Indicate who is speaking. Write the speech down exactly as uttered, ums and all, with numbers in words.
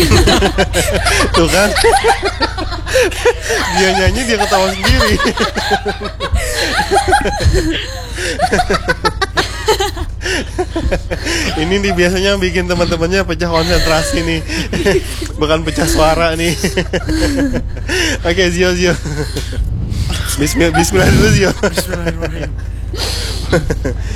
Speaker 1: Tuh kan. Dia nyanyi, dia ketawa sendiri. Ini nih biasanya bikin teman-temannya pecah konsentrasi nih. Bukan pecah suara nih. Oke, Zio, Zio. Bismillah, bismillah dulu, Zio.
Speaker 2: Bismillahirrahmanirrahim.